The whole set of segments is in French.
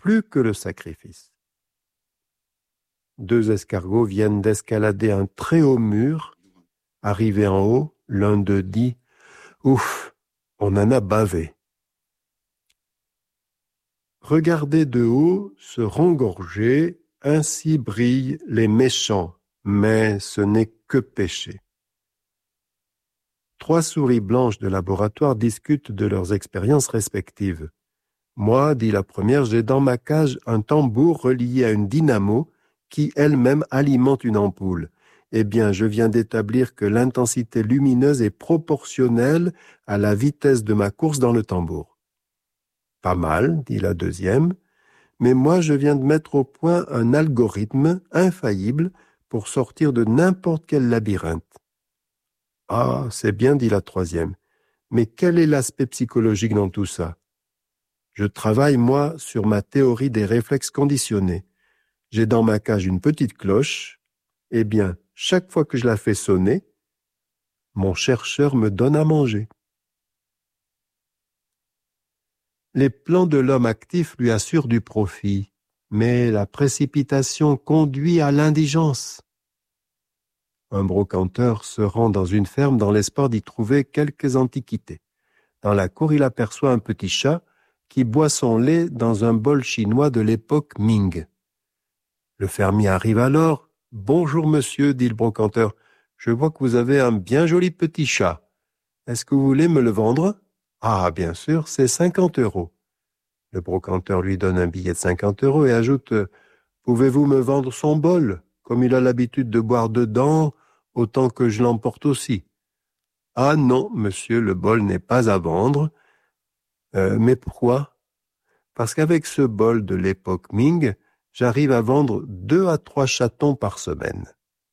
plus que le sacrifice. 2 escargots viennent d'escalader un très haut mur. Arrivé en haut, l'un d'eux dit « Ouf, on en a bavé ». Regardez de haut se rengorger, ainsi brillent les méchants, mais ce n'est que péché. 3 souris blanches de laboratoire discutent de leurs expériences respectives. Moi, dit la première, j'ai dans ma cage un tambour relié à une dynamo qui elle-même alimente une ampoule. Eh bien, je viens d'établir que l'intensité lumineuse est proportionnelle à la vitesse de ma course dans le tambour. Pas mal, dit la deuxième, mais moi je viens de mettre au point un algorithme infaillible pour sortir de n'importe quel labyrinthe. Ah, c'est bien, dit la troisième, mais quel est l'aspect psychologique dans tout ça? Je travaille, moi, sur ma théorie des réflexes conditionnés. J'ai dans ma cage une petite cloche. Eh bien, chaque fois que je la fais sonner, mon chercheur me donne à manger. Les plans de l'homme actif lui assurent du profit, mais la précipitation conduit à l'indigence. Un brocanteur se rend dans une ferme dans l'espoir d'y trouver quelques antiquités. Dans la cour, il aperçoit un petit chat qui boit son lait dans un bol chinois de l'époque Ming. Le fermier arrive alors. « Bonjour monsieur, dit le brocanteur, je vois que vous avez un bien joli petit chat. Est-ce que vous voulez me le vendre ? » « Ah, bien sûr, c'est 50 €. Le brocanteur lui donne un billet de 50 € et ajoute « Pouvez-vous me vendre son bol, comme il a l'habitude de boire dedans, autant que je l'emporte aussi ?» « Ah non, monsieur, le bol n'est pas à vendre. Mais pourquoi ? Parce qu'avec ce bol de l'époque Ming, j'arrive à vendre 2 à 3 chatons par semaine. »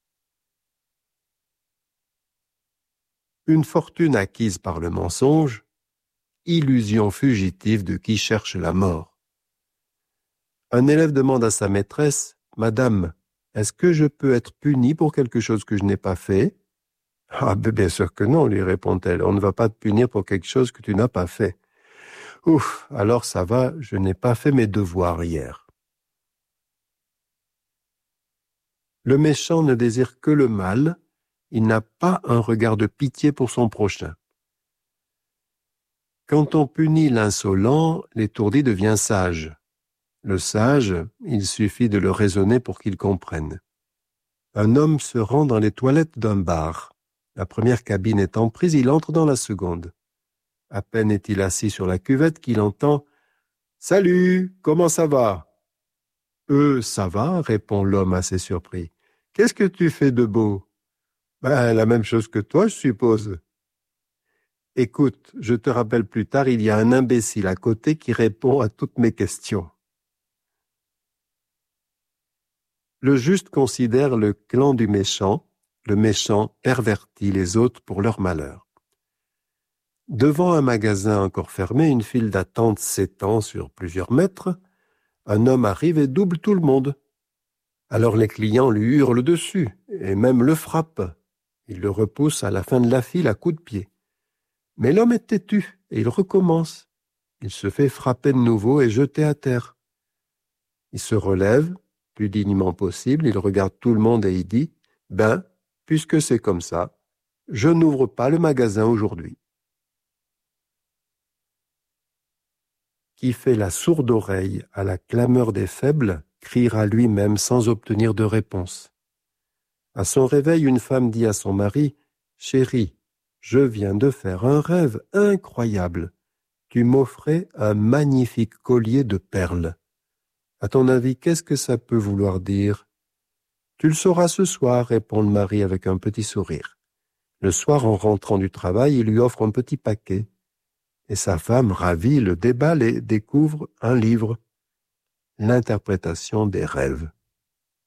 Une fortune acquise par le mensonge, illusion fugitive de qui cherche la mort. Un élève demande à sa maîtresse « Madame, est-ce que je peux être puni pour quelque chose que je n'ai pas fait ?»« Ah, bien sûr que non, lui répond-elle. On ne va pas te punir pour quelque chose que tu n'as pas fait. »« Ouf, alors ça va, je n'ai pas fait mes devoirs hier. » Le méchant ne désire que le mal, il n'a pas un regard de pitié pour son prochain. Quand on punit l'insolent, l'étourdi devient sage. Le sage, il suffit de le raisonner pour qu'il comprenne. Un homme se rend dans les toilettes d'un bar. La première cabine étant prise, il entre dans la seconde. À peine est-il assis sur la cuvette qu'il entend « Salut, comment ça va ?»« Ça va, répond l'homme assez surpris. Qu'est-ce que tu fais de beau ? » Ben, la même chose que toi, je suppose. Écoute, je te rappelle plus tard, il y a un imbécile à côté qui répond à toutes mes questions. Le juste considère le clan du méchant, le méchant pervertit les autres pour leur malheur. Devant un magasin encore fermé, une file d'attente s'étend sur plusieurs mètres. Un homme arrive et double tout le monde. Alors les clients lui hurlent dessus et même le frappent. Il le repousse à la fin de la file à coups de pied. Mais l'homme est têtu et il recommence. Il se fait frapper de nouveau et jeter à terre. Il se relève, plus dignement possible, il regarde tout le monde et il dit « Ben, puisque c'est comme ça, je n'ouvre pas le magasin aujourd'hui. » Qui fait la sourde oreille à la clameur des faibles criera lui-même sans obtenir de réponse. À son réveil, une femme dit à son mari « Chéri, je viens de faire un rêve incroyable. Tu m'offrais un magnifique collier de perles. À ton avis, qu'est-ce que ça peut vouloir dire ? » « Tu le sauras ce soir, répond le mari avec un petit sourire. Le soir, en rentrant du travail, il lui offre un petit paquet. Et sa femme, ravie, le déballe et découvre un livre, L'interprétation des rêves.